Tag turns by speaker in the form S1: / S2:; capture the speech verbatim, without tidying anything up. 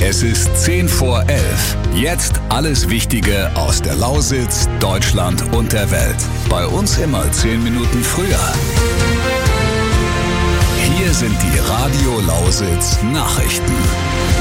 S1: Es ist zehn vor elf. Jetzt alles Wichtige aus der Lausitz, Deutschland und der Welt. Bei uns immer zehn Minuten früher. Hier sind die Radio Lausitz Nachrichten.